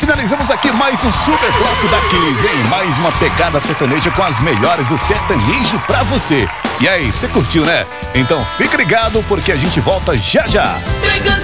finalizamos aqui mais um super bloco da Kiss, hein? Mais uma pegada sertaneja com as melhores do sertanejo pra você. E aí, você curtiu, né? Então fica ligado porque a gente volta já já.